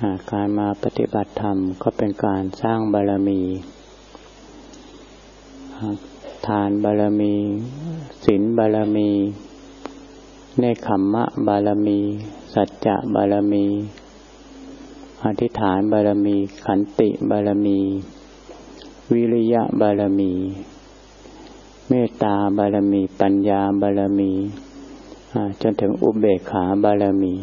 การมาปฏิบัติธรรมก็เป็นการสร้างบารมีทานบารมีศีลบารมีเนคขัมมะบารมีสัจจะบารมีอธิษฐานบารมีขันติบารมีวิริยะบารมีเมตตาบารมีปัญญาบารมีจนถึงอุเบกขาบารมี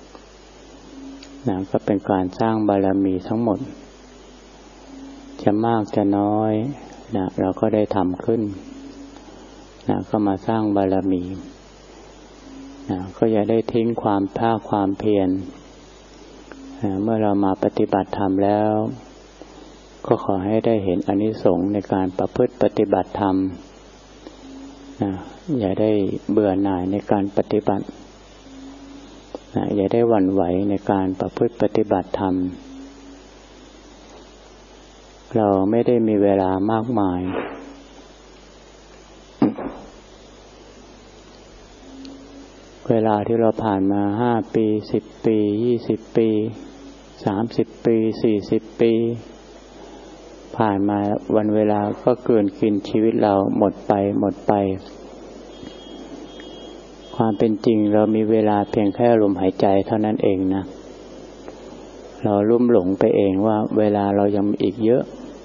ก็เป็นการสร้างบารมีทั้งหมดจะมากจะน้อยเราก็ได้ทำขึ้นก็มาสร้างบารมีก็อย่าได้ทิ้งความภาคความเพียรเมื่อเรามาปฏิบัติธรรมแล้วก็ขอให้ได้เห็นอานิสงส์ในการประพฤติปฏิบัติธรรมอย่าได้เบื่อหน่ายในการปฏิบัติอย่าได้หวั่นไหวในการประพฤติปฏิบัติธรรมเราไม่ได้มีเวลามากมายเวลาที่เราผ่านมา5 ปี10 ปี20 ปี30 ปี40 ปีผ่านมาวันเวลาก็เกินกินชีวิตเราหมดไปความเป็นจริงเรามีเวลาเพียงแค่ลมหายใจเท่านั้นเองนะเราลุ่มหลงไปเองว่าเวลาเรายังมีอีกเยอะ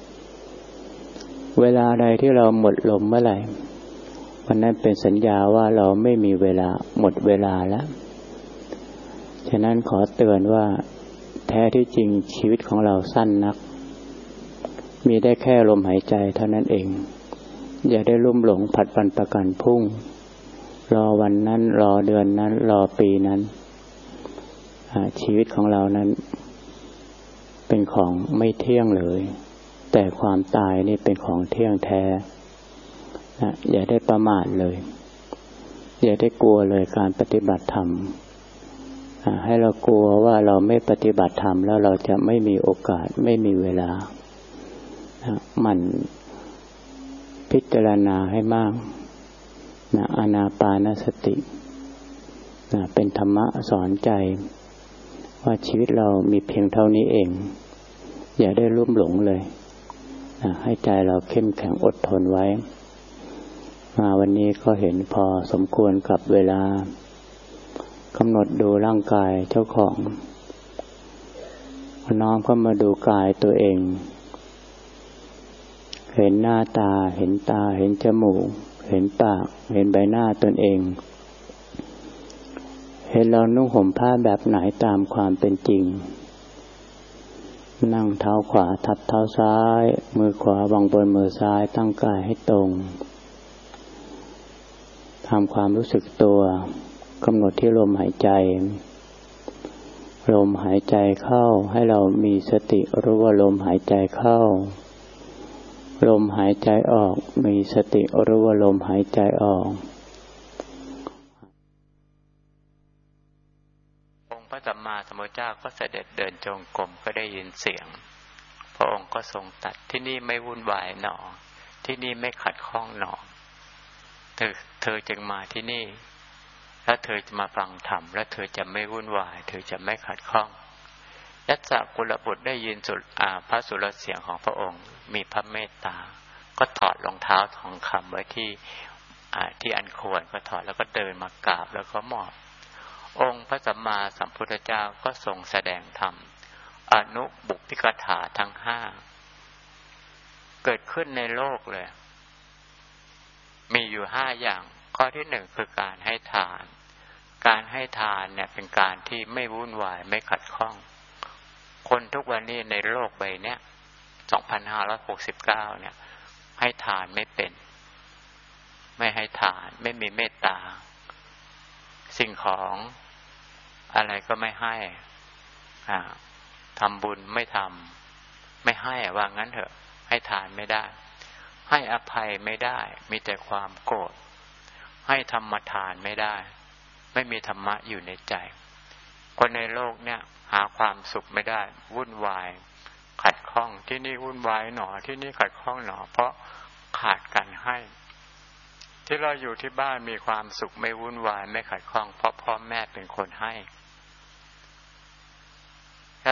เวลาใดที่เราหมดลมเมื่อไหร่วันนั้นเป็นสัญญาว่าเราไม่มีเวลาหมดเวลาแล้วฉะนั้นขอเตือนว่าแท้ที่จริงชีวิตของเราสั้นนักมีได้แค่ลมหายใจเท่านั้นเองอย่าได้ลุ่มหลงผัดวันประกันพรุ่งรอวันนั้นรอเดือนนั้นรอปีนั้นชีวิตของเรานั้นเป็นของไม่เที่ยงเลยแต่ความตายนี่เป็นของเที่ยงแท้อย่าได้ประมาทเลยอย่าได้กลัวเลยการปฏิบัติธรรมให้เรากลัวว่าเราไม่ปฏิบัติธรรมแล้วเราจะไม่มีโอกาสไม่มีเวลามันพิจารณาให้มากอานาปานสติเป็นธรรมะสอนใจว่าชีวิตเรามีเพียงเท่านี้เองอย่าได้ลุ่มหลงเลยให้ใจเราเข้มแข็งอดทนไว้มาวันนี้ก็เห็นพอสมควรกับเวลากำหนดดูร่างกายเจ้าของน้อมเข้ามาดูกายตัวเองเห็นหน้าตาเห็นตาเห็นจมูกเห็นปากเห็นใบหน้าตนเองเห็นเรานุ่งห่มผ้าแบบไหนตามความเป็นจริงนั่งเท้าขวาทับเท้าซ้ายมือขวาวางบนมือซ้ายตั้งกายให้ตรงทำความรู้สึกตัวกำหนดที่ลมหายใจลมหายใจเข้าให้เรามีสติรู้ว่าลมหายใจเข้าลมหายใจออกมีสติรู้ว่าลมหายใจออกองค์พระสัมมาสัมพุทธเจ้าก็เสด็จเดินจงกรมก็ได้ยินเสียงพระองค์ก็ทรงตรัสที่นี่ไม่วุ่นวายหนอที่นี่ไม่ขัดข้องหนอเธอจึงมาที่นี่แล้วเธอจะมาฟังธรรมแล้วเธอจะไม่วุ่นวายเธอจะไม่ขัดข้องยัสสกุลบุตรได้ยินพระสุรเสียงของพระองค์มีพระเมตตาก็ถอดรองเท้าทองคำไว้ที่อันควรก็ถอดแล้วก็เดินมากราบแล้วก็มอบองค์พระสัมมาสัมพุทธเจ้าก็ทรงแสดงธรรมอนุบุพพิกถาทั้ง5เกิดขึ้นในโลกเลยมีอยู่5อย่างข้อที่1คือการให้ทานการให้ทานเนี่ยเป็นการที่ไม่วุ่นวายไม่ขัดข้องคนทุกวันนี้ในโลกใบนี้2569เนี่ยให้ทานไม่เป็นไม่ให้ทานไม่มีเมตตาสิ่งของอะไรก็ไม่ให้ทำบุญไม่ทำไม่ให้ว่างั้นเถอะให้ทานไม่ได้ให้อภัยไม่ได้มีแต่ความโกรธให้ธรรมทานไม่ได้ไม่มีธรรมะอยู่ในใจคนในโลกเนี่ยหาความสุขไม่ได้วุ่นวายขัดข้องที่นี่วุ่นวายหนอที่นี่ขัดข้องหนอเพราะขาดการให้ที่เราอยู่ที่บ้านมีความสุขไม่วุ่นวายไม่ขัดข้องเพราะพ่อแม่เป็นคนให้ถ้า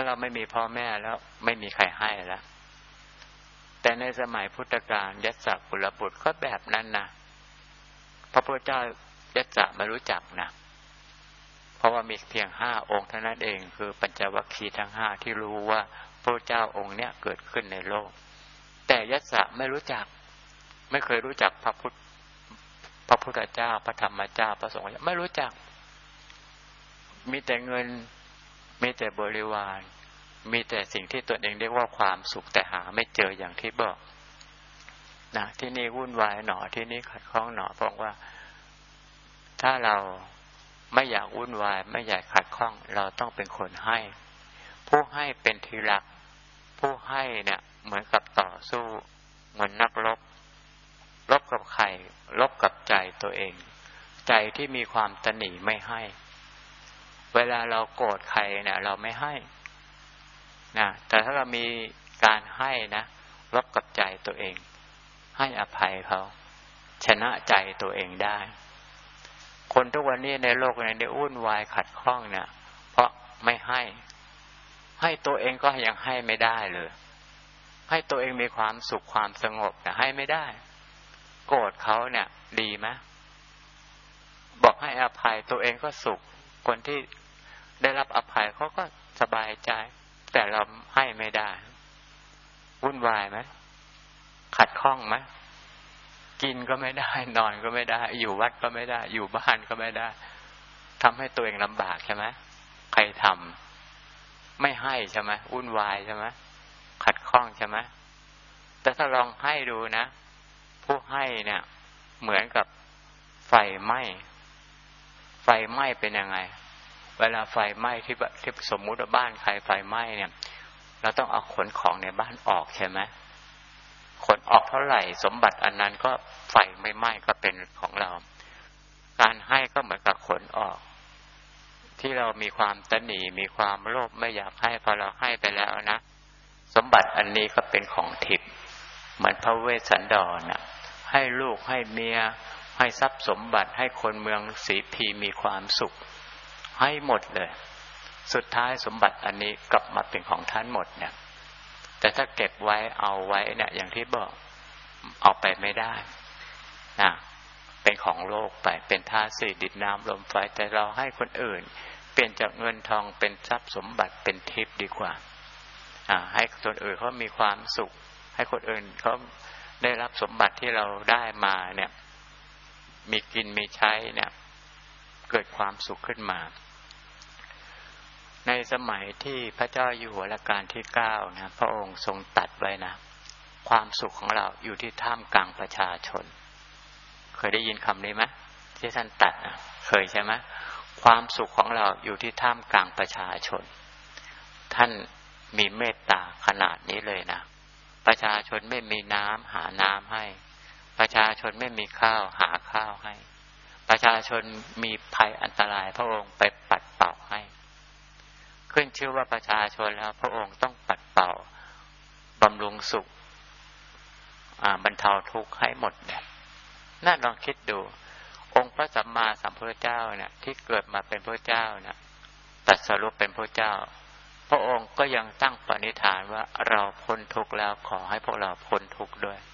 เราไม่มีพ่อแม่แล้วไม่มีใครให้แล้วแต่ในสมัยพุทธกาลยัสสะกุลบุตรก็แบบนั้นนะพระพุทธเจ้ายัสสะไม่รู้จักนะเพราะว่ามีเพียง5 องค์เท่านั้นเองคือปัญจวัคคีย์ทั้ง5ที่รู้ว่าพระเจ้าองค์เนี้ยเกิดขึ้นในโลกแต่ยัสสะไม่รู้จักไม่เคยรู้จักพระพุทธเจ้าพระธรรมเจ้าพระสงฆ์ไม่รู้จักมีแต่เงินมีแต่บริวารมีแต่สิ่งที่ตนเองเรียกว่าความสุขแต่หาไม่เจออย่างที่บอกนะที่นี่วุ่นวายหนอที่นี่ขัดข้องหนอเพราะว่าถ้าเราไม่อยากวุ่นวายไม่อยากขัดข้องเราต้องเป็นคนให้ผู้ให้เป็นทีรักผู้ให้เนี่ยเหมือนกับต่อสู้เหมือนนักรบกับใครรบกับใจตัวเองใจที่มีความตณีไม่ให้เวลาเราโกรธใครเนี่ยเราไม่ให้นะแต่ถ้าเรามีการให้นะรบกับใจตัวเองให้อภัยเขาชนะใจตัวเองได้คนทุกวันนี้ในโลกนี้ได้วุ่นวายขัดข้องเนี่ยเพราะไม่ให้ตัวเองก็ยังให้ไม่ได้เลยให้ตัวเองมีความสุขความสงบแต่ให้ไม่ได้โกรธเขาเนี่ยดีไหมบอกให้อภัยตัวเองก็สุขคนที่ได้รับอภัยเขาก็สบายใจแต่เราให้ไม่ได้วุ่นวายไหมขัดข้องไหมกินก็ไม่ได้นอนก็ไม่ได้อยู่วัดก็ไม่ได้อยู่บ้านก็ไม่ได้ทำให้ตัวเองลำบากใช่ไหมใครทำไม่ให้ใช่ไหมวุ่นวายใช่ไหมขัดข้องใช่ไหมแต่ถ้าลองให้ดูนะผู้ให้เนี่ยเหมือนกับไฟไหม้เป็นยังไงเวลาไฟไหม้ที่สมมุติว่าบ้านใครไฟไหม้เนี่ยเราต้องเอาขนของในบ้านออกใช่ไหมขนออกเท่าไหร่สมบัติอันนั้นก็ไฟไม่ไหม้ก็เป็นของเราการให้ก็เหมือนกับขนออกที่เรามีความตณีมีความโลภไม่อยากให้พอเราให้ไปแล้วนะสมบัติอันนี้ก็เป็นของทิพย์เหมือนพระเวสสันดรน่ะให้ลูกให้เมียให้ทรัพย์สมบัติให้คนเมืองสีพีมีความสุขให้หมดเลยสุดท้ายสมบัติอันนี้กลับมาเป็นของท่านหมดเนี่ยแต่ถ้าเก็บไว้เอาไว้เนี่ยอย่างที่บอกเอาไปไม่ได้นะเป็นของโลกไปเป็นธาตุสี่ดินน้ำลมไฟแต่เราให้คนอื่นเปลี่ยนจากเงินทองเป็นทรัพย์สมบัติเป็นทิพย์ดีกว่าให้คนอื่นเขามีความสุขให้คนอื่นเขาได้รับสมบัติที่เราได้มาเนี่ยมีกินมีใช้เนี่ยเกิดความสุขขึ้นมาในสมัยที่พระเจ้าอยู่หัวรัชกาลที่9นะพระองค์ทรงตรัสไว้นะความสุขของเราอยู่ที่ท่ามกลางประชาชนเคยได้ยินคำนี้ไหมที่ท่านตรัสนะเคยใช่ไหมความสุขของเราอยู่ที่ท่ามกลางประชาชนท่านมีเมตตาขนาดนี้เลยนะประชาชนไม่มีน้ำหาน้ำให้ประชาชนไม่มีข้าวหาข้าวให้ประชาชนมีภัยอันตรายพระองค์ไปปัดเป่าให้ขึ้นชื่อว่าประชาชนแล้วพระองค์ต้องปัดเป่าบำรุงสุขบรรเทาทุกข์ให้หมดเนี่ยน่าลองคิดดูองค์พระสัมมาสัมพุทธเจ้าเนี่ยที่เกิดมาเป็นพระเจ้าเนี่ยตรัสรู้เป็นพระเจ้าพระองค์ก็ยังตั้งปณิธานว่าเราพ้นทุกข์แล้วขอให้พวกเราพ้นทุกข์ด้วย